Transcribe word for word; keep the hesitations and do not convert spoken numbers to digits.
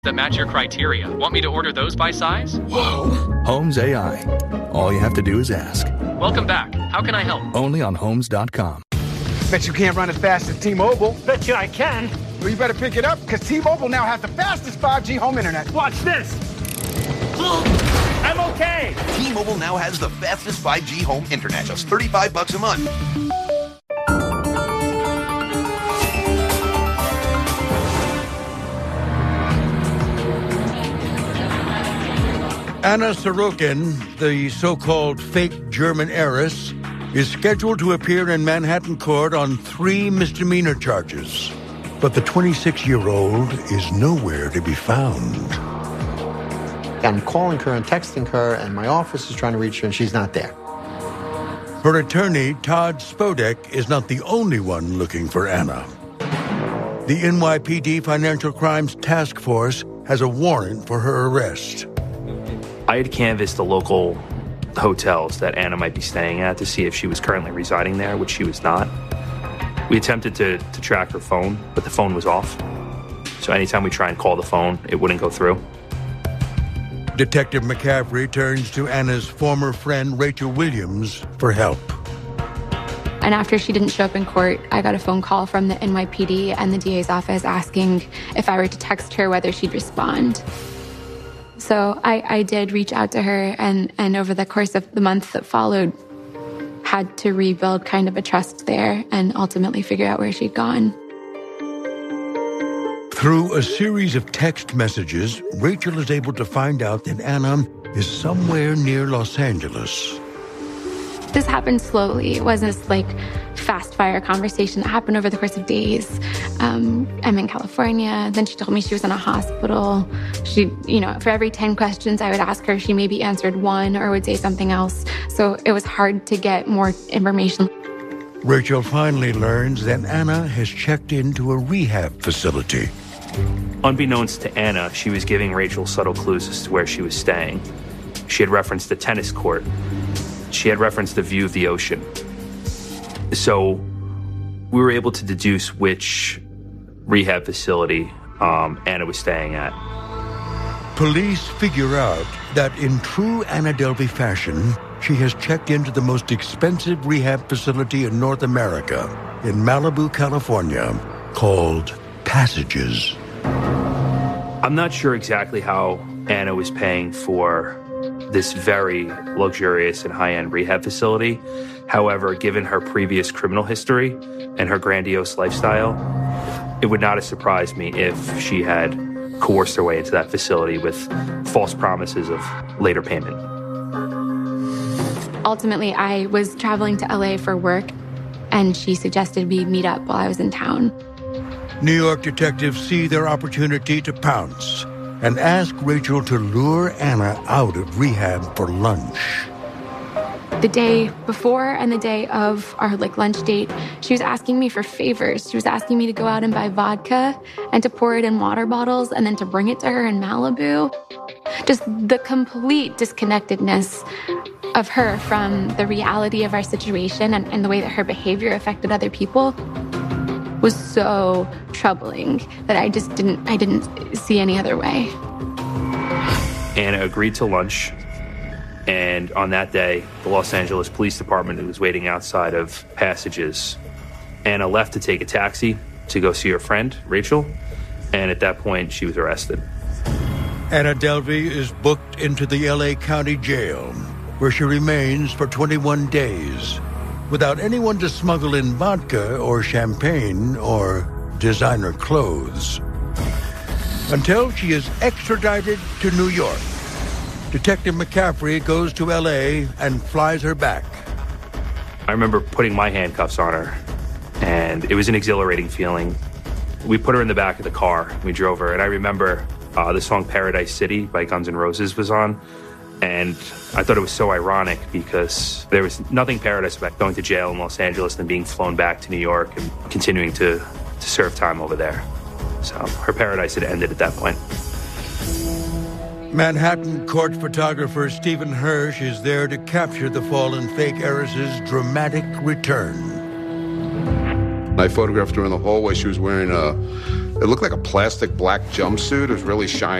that match your criteria. Want me to order those by size? Whoa. Homes A I. All you have to do is ask. Welcome back. How can I help? Only on homes dot com. Bet you can't run as fast as T-Mobile. Bet you I can. Well, you better pick it up, because T-Mobile now has the fastest five G home internet. Watch this. I'm okay. T-Mobile now has the fastest five G home internet. Just thirty-five bucks a month. Anna Sorokin, the so-called fake German heiress, is scheduled to appear in Manhattan court on three misdemeanor charges. But the twenty-six-year-old is nowhere to be found. I'm calling her and texting her, and my office is trying to reach her, and she's not there. Her attorney, Todd Spodek, is not the only one looking for Anna. The N Y P D Financial Crimes Task Force has a warrant for her arrest. I had canvassed the local hotels that Anna might be staying at to see if she was currently residing there, which she was not. We attempted to, to track her phone, but the phone was off. So anytime we try and call the phone, it wouldn't go through. Detective McCaffrey turns to Anna's former friend, Rachel Williams, for help. And after she didn't show up in court, I got a phone call from the N Y P D and the D A's office asking if I were to text her whether she'd respond. So I, I did reach out to her, and, and over the course of the month that followed, had to rebuild kind of a trust there and ultimately figure out where she'd gone. Through a series of text messages, Rachel is able to find out that Anna is somewhere near Los Angeles. This happened slowly. It wasn't this like fast fire conversation that happened over the course of days. Um, I'm in California. Then she told me she was in a hospital. She, you know, for every ten questions I would ask her, she maybe answered one or would say something else. So it was hard to get more information. Rachel finally learns that Anna has checked into a rehab facility. Unbeknownst to Anna, she was giving Rachel subtle clues as to where she was staying. She had referenced the tennis court. She had referenced the view of the ocean. So we were able to deduce which rehab facility um, Anna was staying at. Police figure out that in true Anna Delvey fashion, she has checked into the most expensive rehab facility in North America, in Malibu, California, called Passages. I'm not sure exactly how Anna was paying for this very luxurious and high-end rehab facility. However, given her previous criminal history and her grandiose lifestyle, it would not have surprised me if she had coerced her way into that facility with false promises of later payment. Ultimately, I was traveling to L A for work, and she suggested we meet up while I was in town. New York detectives see their opportunity to pounce and ask Rachel to lure Anna out of rehab for lunch. The day before and the day of our like lunch date, she was asking me for favors. She was asking me to go out and buy vodka and to pour it in water bottles and then to bring it to her in Malibu. Just the complete disconnectedness of her from the reality of our situation and, and the way that her behavior affected other people was so troubling that I just didn't, I didn't see any other way. Anna agreed to lunch, and on that day, the Los Angeles Police Department was waiting outside of Passages. Anna left to take a taxi to go see her friend, Rachel, and at that point, she was arrested. Anna Delvey is booked into the L A County Jail, where she remains for twenty-one days, without anyone to smuggle in vodka or champagne or designer clothes. Until she is extradited to New York. Detective McCaffrey goes to L A and flies her back. I remember putting my handcuffs on her, and it was an exhilarating feeling. We put her in the back of the car. We drove her, and I remember uh, the song Paradise City by Guns N' Roses was on. And I thought it was so ironic because there was nothing paradise about going to jail in Los Angeles and being flown back to New York and continuing to, to serve time over there. So her paradise had ended at that point. Manhattan court photographer Stephen Hirsch is there to capture the fallen fake heiress's dramatic return. I photographed her in the hallway. She was wearing a It looked like a plastic black jumpsuit. It was really shiny.